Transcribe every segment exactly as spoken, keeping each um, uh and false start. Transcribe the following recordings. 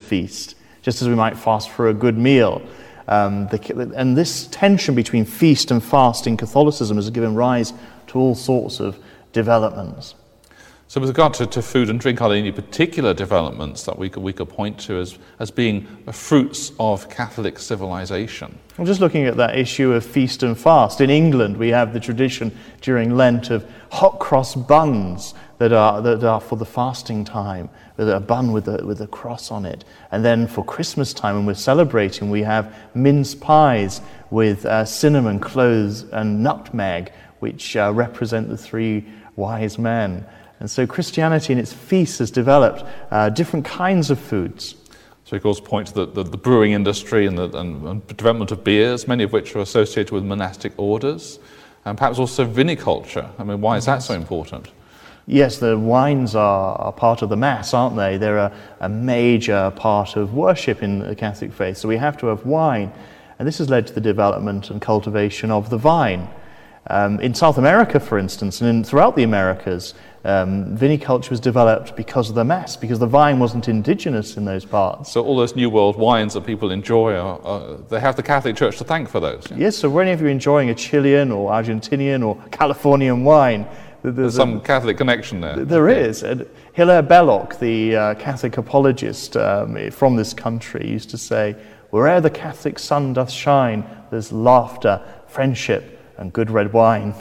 feast, just as we might fast for a good meal. Um, the, and this tension between feast and fast in Catholicism has given rise to all sorts of developments. So with regard to, to food and drink, are there any particular developments that we could, we could point to as, as being fruits of Catholic civilization? I'm just looking at that issue of feast and fast. In England, we have the tradition during Lent of hot cross buns that are that are for the fasting time, with a bun with a, with a cross on it. And then for Christmas time, when we're celebrating, we have mince pies with uh, cinnamon, cloves, and nutmeg, which uh, represent the three wise men. And so Christianity in its feasts has developed uh, different kinds of foods. So of course point to the, the, the brewing industry and the and, and development of beers, many of which are associated with monastic orders, and perhaps also viniculture. I mean, why is that so important? Yes, the wines are, are part of the Mass, aren't they? They're a, a major part of worship in the Catholic faith, so we have to have wine. And this has led to the development and cultivation of the vine. Um, in South America, for instance, and in, throughout the Americas, um, viniculture was developed because of the Mass, because the vine wasn't indigenous in those parts. So all those New World wines that people enjoy, are, are, they have the Catholic Church to thank for those? Yeah? Yes, so whenever you're enjoying a Chilean or Argentinian or Californian wine, there's, there's some a, Catholic connection there. There is. And Hilaire Belloc, the uh, Catholic apologist um, from this country, used to say, "Where'er the Catholic sun doth shine, there's laughter, friendship, and good red wine."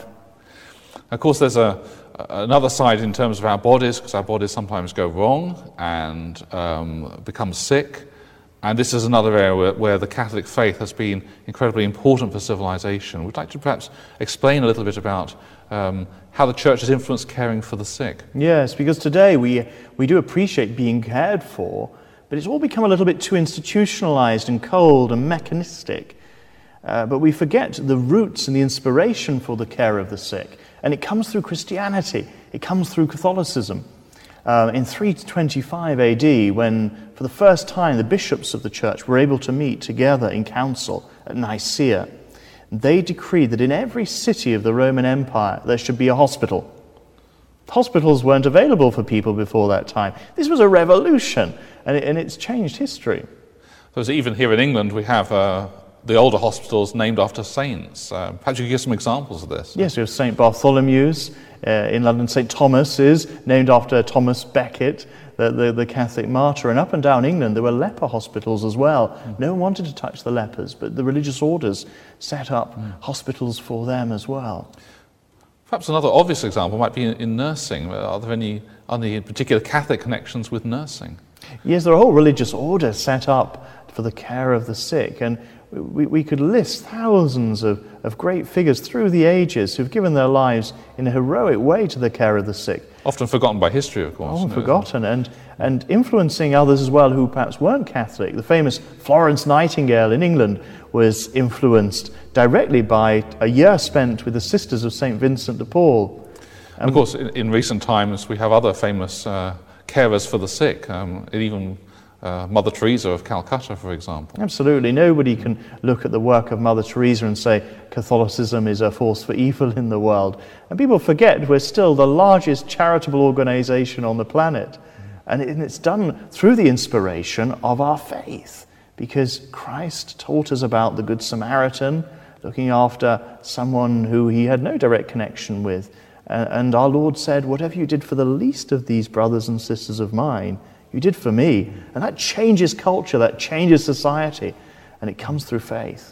Of course, there's a, another side in terms of our bodies, because our bodies sometimes go wrong and um, become sick. And this is another area where, where the Catholic faith has been incredibly important for civilization. We'd like to perhaps explain a little bit about um, how the Church has influenced caring for the sick. Yes, because today we, we do appreciate being cared for, but it's all become a little bit too institutionalized and cold and mechanistic. Uh, but we forget the roots and the inspiration for the care of the sick. And it comes through Christianity. It comes through Catholicism. Uh, in three twenty-five A D, when for the first time the bishops of the church were able to meet together in council at Nicaea, they decreed that in every city of the Roman Empire there should be a hospital. Hospitals weren't available for people before that time. This was a revolution, and, it, and it's changed history. So even here in England we have uh, the older hospitals named after saints. Uh, perhaps you could give some examples of this. Yes, we have Saint Bartholomew's uh, in London. Saint Thomas is named after Thomas Becket, the, the, the Catholic martyr. And up and down England there were leper hospitals as well. Mm. No one wanted to touch the lepers, but the religious orders set up mm. hospitals for them as well. Perhaps another obvious example might be in, in nursing. Are there any, any particular Catholic connections with nursing? Yes, there are whole religious orders set up for the care of the sick, and we, we could list thousands of, of great figures through the ages who've given their lives in a heroic way to the care of the sick. Often forgotten by history, of course. Often forgotten, and, and influencing others as well who perhaps weren't Catholic. The famous Florence Nightingale in England was influenced directly by a year spent with the Sisters of Saint Vincent de Paul. And of course, in, in recent times, we have other famous uh, carers for the sick, um, even uh, Mother Teresa of Calcutta, for example. Absolutely. Nobody can look at the work of Mother Teresa and say Catholicism is a force for evil in the world. And people forget we're still the largest charitable organization on the planet. And, it, and it's done through the inspiration of our faith, because Christ taught us about the Good Samaritan, looking after someone who he had no direct connection with. And our Lord said, "Whatever you did for the least of these brothers and sisters of mine, you did for me." And that changes culture, that changes society, and it comes through faith.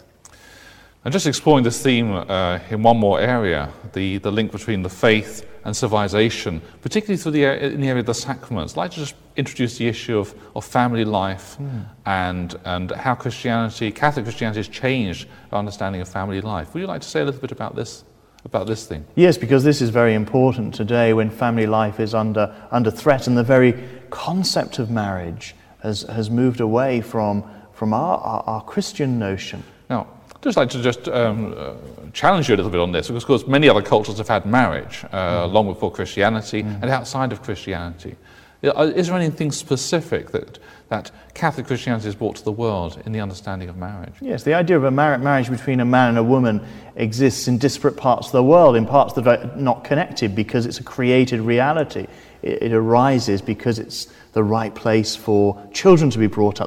And just exploring this theme uh, in one more area, the, the link between the faith and civilization, particularly through the, in the area of the sacraments, I'd like to just introduce the issue of, of family life mm. and, and how Christianity, Catholic Christianity, has changed our understanding of family life. Would you like to say a little bit about this? About this thing? Yes, because this is very important today when family life is under under threat, and the very concept of marriage has, has moved away from, from our, our, our Christian notion. Now, I'd just like to just um, uh, challenge you a little bit on this, because of course many other cultures have had marriage, uh, mm. long before Christianity mm. and outside of Christianity. Is there anything specific that, that Catholic Christianity has brought to the world in the understanding of marriage? Yes, the idea of a mar- marriage between a man and a woman exists in disparate parts of the world, in parts that are not connected, because it's a created reality. It, it arises because it's the right place for children to be brought up.